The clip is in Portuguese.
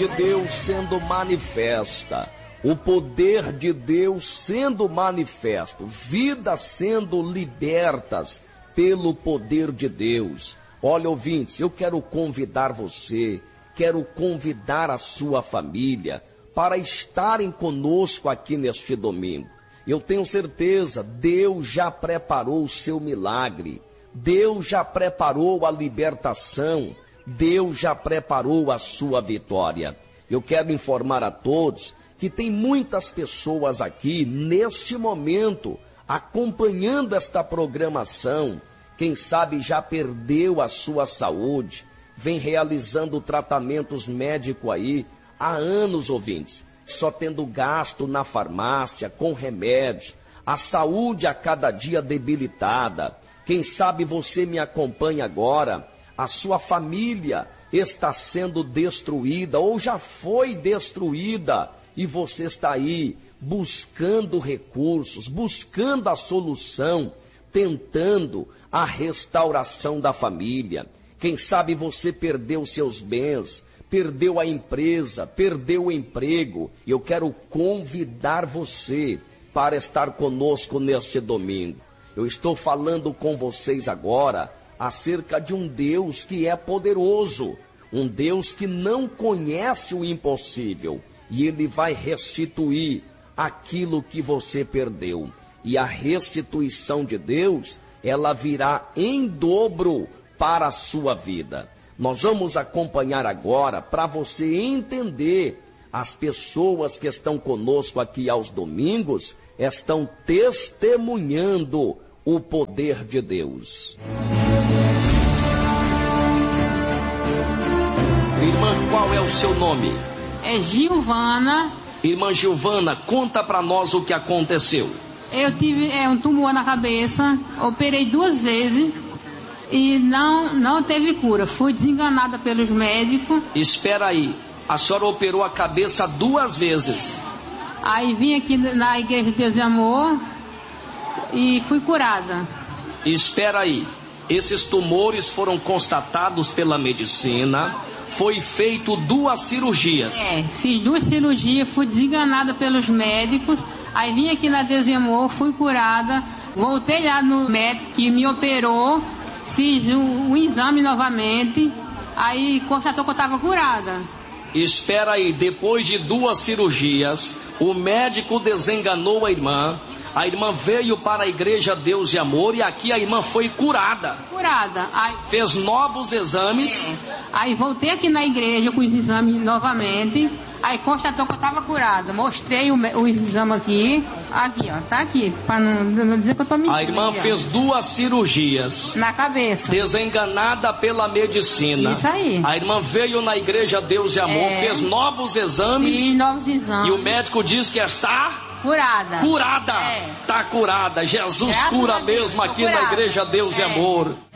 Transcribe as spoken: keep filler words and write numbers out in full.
de Deus sendo manifesta, o poder de Deus sendo manifesto, vidas sendo libertas pelo poder de Deus. Olha, ouvintes, eu quero convidar você, quero convidar a sua família para estarem conosco aqui neste domingo. Eu tenho certeza, Deus já preparou o seu milagre, Deus já preparou a libertação, Deus já preparou a sua vitória. Eu quero informar a todos que tem muitas pessoas aqui neste momento acompanhando esta programação. Quem sabe já perdeu a sua saúde, vem realizando tratamentos médicos aí há anos, ouvintes, só tendo gasto na farmácia, com remédios, a saúde a cada dia debilitada. Quem sabe você me acompanha agora, a sua família está sendo destruída ou já foi destruída e você está aí buscando recursos, buscando a solução, tentando a restauração da família. Quem sabe você perdeu seus bens, perdeu a empresa, perdeu o emprego. Eu quero convidar você para estar conosco neste domingo. Eu estou falando com vocês agora acerca de um Deus que é poderoso, um Deus que não conhece o impossível, e Ele vai restituir aquilo que você perdeu. E a restituição de Deus, ela virá em dobro para a sua vida. Nós vamos acompanhar agora para você entender. As pessoas que estão conosco aqui aos domingos estão testemunhando o poder de Deus. Irmã, qual é o seu nome? É Gilvana. Irmã Gilvana, conta para nós o que aconteceu. Eu tive é, um tumor na cabeça, operei duas vezes e não, não teve cura. Fui desenganada pelos médicos. Espera aí, a senhora operou a cabeça duas vezes. Aí vim aqui na Igreja Deus e Amor e fui curada. Espera aí, esses tumores foram constatados pela medicina, foi feito duas cirurgias. É, fiz duas cirurgias, fui desenganada pelos médicos. Aí vim aqui na Deus e Amor, fui curada, voltei lá no médico que me operou, fiz um, um exame novamente, aí constatou que eu estava curada. Espera aí, depois de duas cirurgias, o médico desenganou a irmã, a irmã veio para a Igreja Deus e Amor e aqui a irmã foi curada. Curada. Aí, fez novos exames. É. Aí voltei aqui na igreja com os exames novamente. Aí constatou que eu estava curada. Mostrei o, o exame aqui. Aqui, ó. Tá aqui. Para não, não dizer que eu tô mentindo. A irmã aqui, fez duas cirurgias. Na cabeça. Desenganada pela medicina. Isso aí. A irmã veio na Igreja Deus e Amor, é. fez novos exames. Fiz novos exames. E o médico diz que está... Curada. Curada. É. Tá curada. Jesus Graças cura a Deus, mesmo aqui curada. na Igreja Deus é. e Amor.